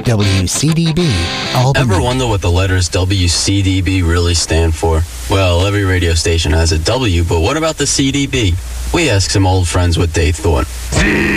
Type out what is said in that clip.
WCDB, Albany. Ever wonder what the letters WCDB really stand for? Well, every radio station has a W, but what about the CDB? We asked some old friends what they thought.